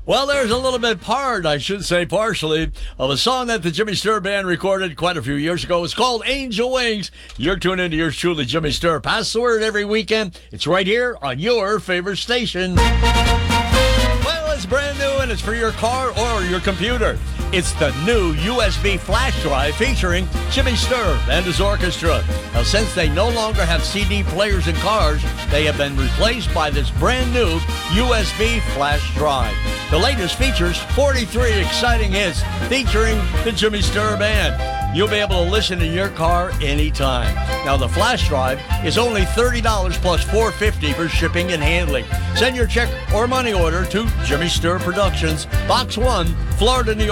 Well, there's a little bit I should say partially, of a song that the Jimmy Sturr Band recorded quite a few years ago. It's called Angel Wings. You're tuned into yours truly, Jimmy Sturr. Pass the word every weekend. It's right here on your favorite station. Well, it's brand new and it's for your car or your computer. It's the new USB flash drive featuring Jimmy Sturr and his orchestra. Now, since they no longer have CD players in cars, they have been replaced by this brand new USB flash drive. The latest features 43 exciting hits featuring the Jimmy Sturr Band. You'll be able to listen in your car anytime. Now, the flash drive is only $30 plus $4.50 for shipping and handling. Send your check or money order to Jimmy Sturr Productions, Box 1, Florida, New York.